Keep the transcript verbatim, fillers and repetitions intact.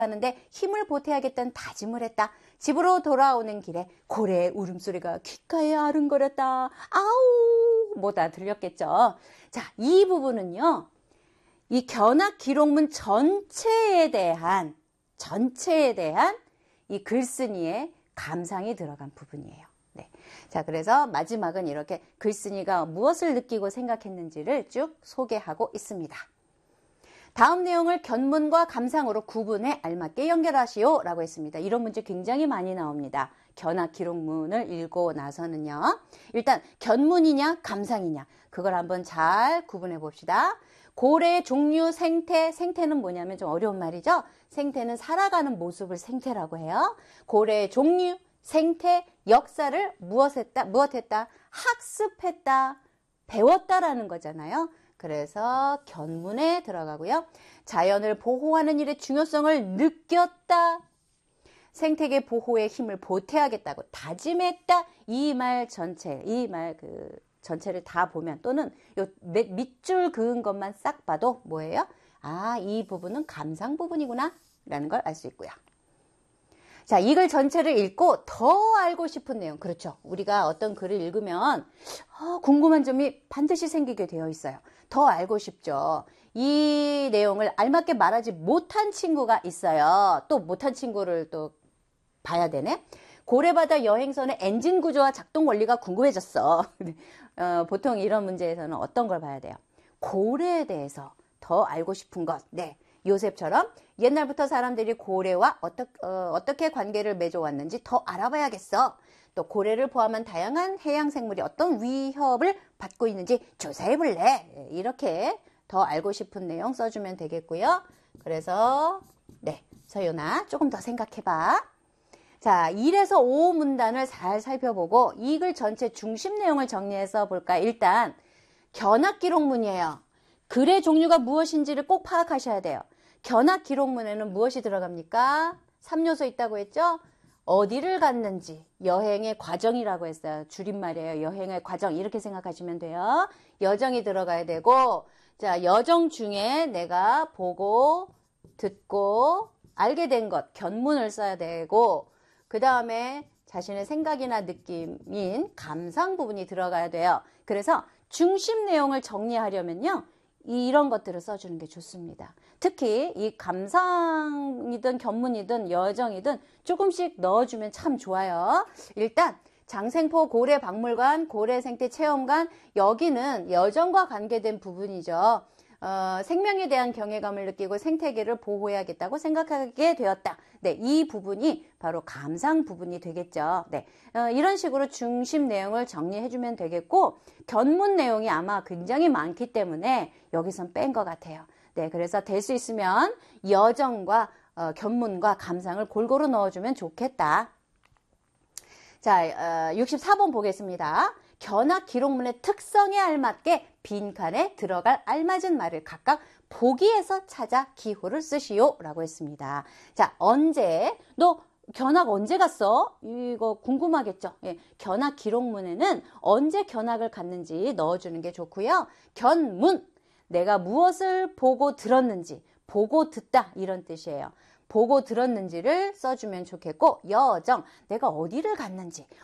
하는데 힘을 보태야겠다는 다짐을 했다. 집으로 돌아오는 길에 고래의 울음소리가 귓가에 아른거렸다. 아우 뭐다 들렸겠죠. 자, 이 부분은요. 이 견학 기록문 전체에 대한 전체에 대한 이 글쓴이의 감상이 들어간 부분이에요. 네. 자, 그래서 마지막은 이렇게 글쓴이가 무엇을 느끼고 생각했는지를 쭉 소개하고 있습니다. 다음 내용을 견문과 감상으로 구분해 알맞게 연결하시오 라고 했습니다. 이런 문제 굉장히 많이 나옵니다. 견학 기록문을 읽고 나서는요. 일단 견문이냐 감상이냐 그걸 한번 잘 구분해 봅시다. 고래의 종류, 생태, 생태는 뭐냐면 좀 어려운 말이죠. 생태는 살아가는 모습을 생태라고 해요. 고래의 종류, 생태, 역사를 무엇했다, 무엇했다, 학습했다, 배웠다라는 거잖아요. 그래서 견문에 들어가고요. 자연을 보호하는 일의 중요성을 느꼈다. 생태계 보호의 힘을 보태야겠다고 다짐했다. 이 말 전체, 이 말 그 전체를 다 보면 또는 요 밑줄 그은 것만 싹 봐도 뭐예요? 아, 이 부분은 감상 부분이구나 라는 걸 알 수 있고요. 자, 이 글 전체를 읽고 더 알고 싶은 내용. 그렇죠. 우리가 어떤 글을 읽으면 어, 궁금한 점이 반드시 생기게 되어 있어요. 더 알고 싶죠. 이 내용을 알맞게 말하지 못한 친구가 있어요. 또 못한 친구를 또 봐야 되네. 고래바다 여행선의 엔진 구조와 작동 원리가 궁금해졌어. 어, 보통 이런 문제에서는 어떤 걸 봐야 돼요? 고래에 대해서 더 알고 싶은 것. 네. 요셉처럼 옛날부터 사람들이 고래와 어떠, 어, 어떻게 관계를 맺어왔는지 더 알아봐야겠어. 또 고래를 포함한 다양한 해양 생물이 어떤 위협을 받고 있는지 조사해볼래. 이렇게 더 알고 싶은 내용 써주면 되겠고요. 그래서 네, 서윤아 조금 더 생각해봐. 자, 일에서 오 문단을 잘 살펴보고 이 글 전체 중심 내용을 정리해서 볼까. 일단 견학 기록문이에요. 글의 종류가 무엇인지를 꼭 파악하셔야 돼요. 견학 기록문에는 무엇이 들어갑니까? 삼 요소 있다고 했죠? 어디를 갔는지, 여행의 과정이라고 했어요. 줄임말이에요. 여행의 과정 이렇게 생각하시면 돼요. 여정이 들어가야 되고, 자, 여정 중에 내가 보고, 듣고, 알게 된 것, 견문을 써야 되고, 그 다음에 자신의 생각이나 느낌인 감상 부분이 들어가야 돼요. 그래서 중심 내용을 정리하려면요. 이런 것들을 써주는 게 좋습니다. 특히 이 감상이든 견문이든 여정이든 조금씩 넣어주면 참 좋아요. 일단 장생포 고래박물관, 고래생태체험관 여기는 여정과 관계된 부분이죠. 어, 생명에 대한 경외감을 느끼고 생태계를 보호해야겠다고 생각하게 되었다. 네, 이 부분이 바로 감상 부분이 되겠죠. 네, 어, 이런 식으로 중심 내용을 정리해주면 되겠고 견문 내용이 아마 굉장히 많기 때문에 여기선 뺀 것 같아요. 네, 그래서 될 수 있으면 여정과 어, 견문과 감상을 골고루 넣어주면 좋겠다. 자, 어, 육십사 번 보겠습니다. 견학 기록문의 특성에 알맞게 빈칸에 들어갈 알맞은 말을 각각 보기에서 찾아 기호를 쓰시오 라고 했습니다. 자, 언제? 너 견학 언제 갔어? 이거 궁금하겠죠? 예, 견학 기록문에는 언제 견학을 갔는지 넣어주는 게 좋고요. 견문, 내가 무엇을 보고 들었는지, 보고 듣다 이런 뜻이에요. 보고 들었는지를 써주면 좋겠고 여정, 내가 어디를 갔는지,